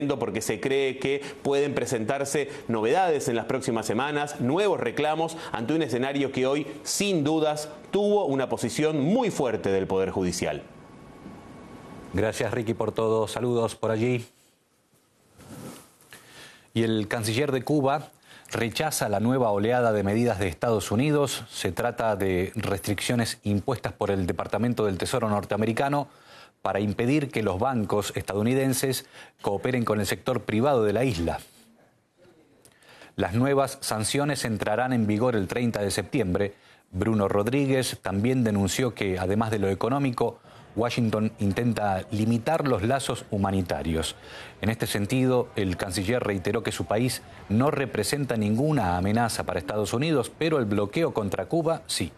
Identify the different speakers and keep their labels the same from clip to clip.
Speaker 1: porque se cree que pueden presentarse novedades en las próximas semanas, nuevos reclamos ante un escenario que hoy, sin dudas, tuvo una posición muy fuerte del Poder Judicial.
Speaker 2: Gracias, Ricky, por todo. Saludos por allí. Y el canciller de Cuba rechaza la nueva oleada de medidas de Estados Unidos. Se trata de restricciones impuestas por el Departamento del Tesoro norteamericano para impedir que los bancos estadounidenses cooperen con el sector privado de la isla. Las nuevas sanciones entrarán en vigor el 30 de septiembre. Bruno Rodríguez también denunció que, además de lo económico, Washington intenta limitar los lazos humanitarios. En este sentido, el canciller reiteró que su país no representa ninguna amenaza para Estados Unidos, pero el bloqueo contra Cuba sí.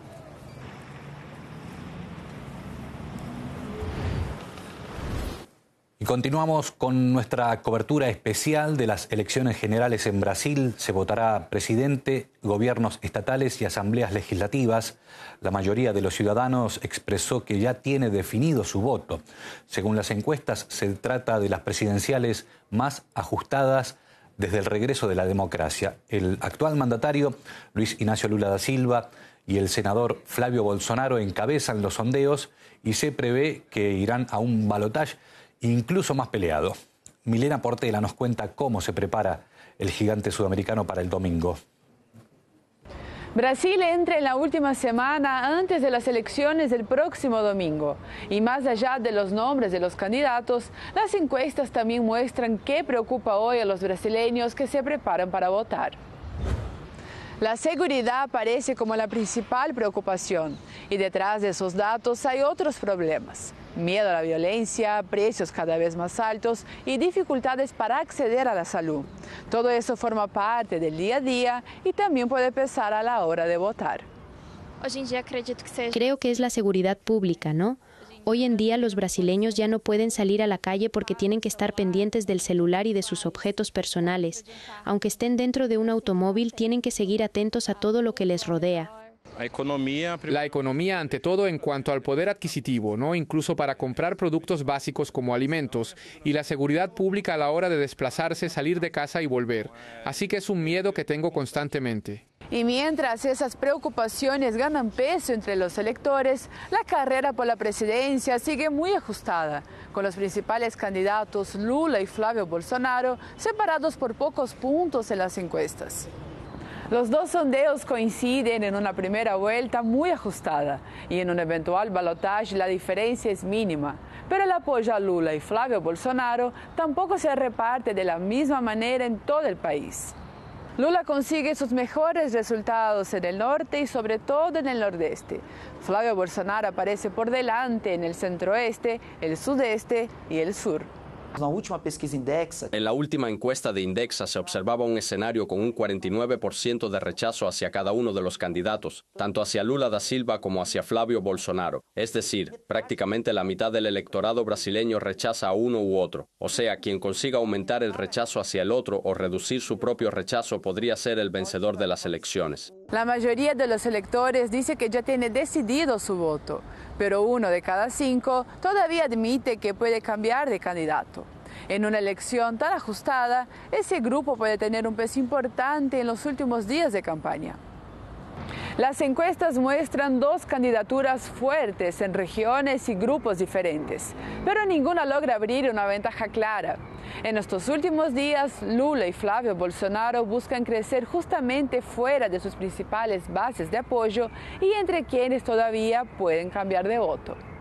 Speaker 2: Y continuamos con nuestra cobertura especial de las elecciones generales en Brasil. Se votará presidente, gobiernos estatales y asambleas legislativas. La mayoría de los ciudadanos expresó que ya tiene definido su voto. Según las encuestas, se trata de las presidenciales más ajustadas desde el regreso de la democracia. El actual mandatario, Luis Inácio Lula da Silva, y el senador Flavio Bolsonaro encabezan los sondeos y se prevé que irán a un balotaje incluso más peleado. Milena Portela nos cuenta cómo se prepara el gigante sudamericano para el domingo.
Speaker 3: Brasil entra en la última semana antes de las elecciones del próximo domingo. Y más allá de los nombres de los candidatos, las encuestas también muestran qué preocupa hoy a los brasileños que se preparan para votar. La seguridad aparece como la principal preocupación y detrás de esos datos hay otros problemas. Miedo a la violencia, precios cada vez más altos y dificultades para acceder a la salud. Todo eso forma parte del día a día y también puede pesar a la hora de votar.
Speaker 4: Creo que es la seguridad pública, ¿no? Hoy en día los brasileños ya no pueden salir a la calle porque tienen que estar pendientes del celular y de sus objetos personales. Aunque estén dentro de un automóvil, tienen que seguir atentos a todo lo que les rodea.
Speaker 5: La economía ante todo en cuanto al poder adquisitivo, ¿no? Incluso para comprar productos básicos como alimentos, y la seguridad pública a la hora de desplazarse, salir de casa y volver. Así que es un miedo que tengo constantemente.
Speaker 3: Y mientras esas preocupaciones ganan peso entre los electores, la carrera por la presidencia sigue muy ajustada, con los principales candidatos Lula y Flavio Bolsonaro separados por pocos puntos en las encuestas. Los dos sondeos coinciden en una primera vuelta muy ajustada y en un eventual balotaje la diferencia es mínima. Pero el apoyo a Lula y Flavio Bolsonaro tampoco se reparte de la misma manera en todo el país. Lula consigue sus mejores resultados en el norte y sobre todo en el nordeste. Flavio Bolsonaro aparece por delante en el centro-oeste, el sudeste y el sur.
Speaker 6: En la última encuesta de Indexa se observaba un escenario con un 49% de rechazo hacia cada uno de los candidatos, tanto hacia Lula da Silva como hacia Flavio Bolsonaro. Es decir, prácticamente la mitad del electorado brasileño rechaza a uno u otro. O sea, quien consiga aumentar el rechazo hacia el otro o reducir su propio rechazo podría ser el vencedor de las elecciones.
Speaker 3: La mayoría de los electores dice que ya tiene decidido su voto, pero 1 de cada 5 todavía admite que puede cambiar de candidato. En una elección tan ajustada, ese grupo puede tener un peso importante en los últimos días de campaña. Las encuestas muestran dos candidaturas fuertes en regiones y grupos diferentes, pero ninguna logra abrir una ventaja clara. En estos últimos días, Lula y Flavio Bolsonaro buscan crecer justamente fuera de sus principales bases de apoyo y entre quienes todavía pueden cambiar de voto.